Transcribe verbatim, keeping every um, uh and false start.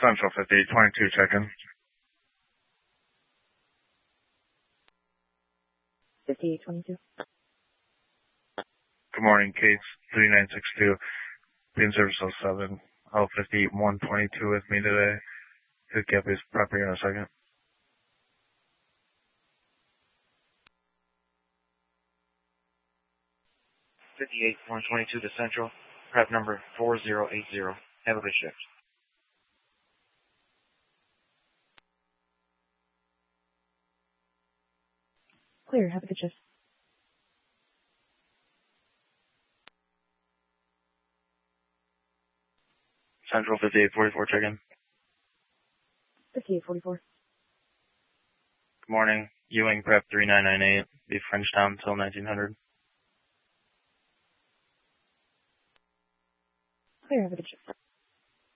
Central fifty-eight twenty-two, check-in. fifty-eight twenty-two. Good morning, Case three nine six two, being service oh seven, L fifty-eight one twenty-two with me today. Could get this property in a second. fifty-eight one twenty-two to Central, prep number four zero eight zero. Have a good shift. Clear, have a good shift. Central fifty-eight forty-four, check-in. fifty-eight forty-four. Good morning, Ewing prep three nine nine eight, be Frenchtown till nineteen hundred. Clear, have a good shift.